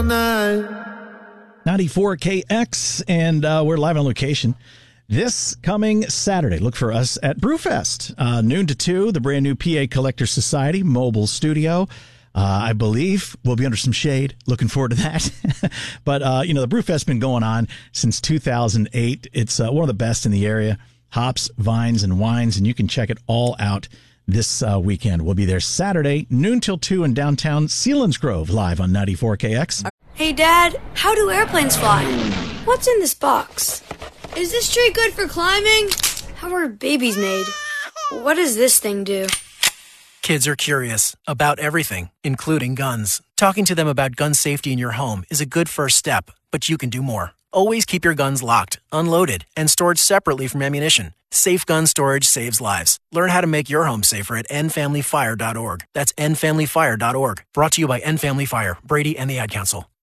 94KX, and we're live on location this coming Saturday. Look for us at Brewfest, noon to 2, the brand new PA Collector Society mobile studio. I believe we'll be under some shade. Looking forward to that. But, the Brewfest's been going on since 2008. It's one of the best in the area. Hops, vines, and wines, and you can check it all out this weekend. We'll be there Saturday, noon till 2 in downtown Selinsgrove, live on 94KX. Hey, Dad, how do airplanes fly? What's in this box? Is this tree good for climbing? How are babies made? What does this thing do? Kids are curious about everything, including guns. Talking to them about gun safety in your home is a good first step, but you can do more. Always keep your guns locked, unloaded, and stored separately from ammunition. Safe gun storage saves lives. Learn how to make your home safer at endfamilyfire.org. That's endfamilyfire.org. Brought to you by End Family Fire, Brady, and the Ad Council.